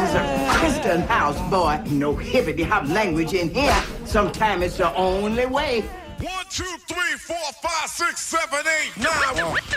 is a Christian house, boy. No hippity-hop language in here. Sometimes it's the only way. 1, 2, 3, 4, 5, 6, 7, 8, 9.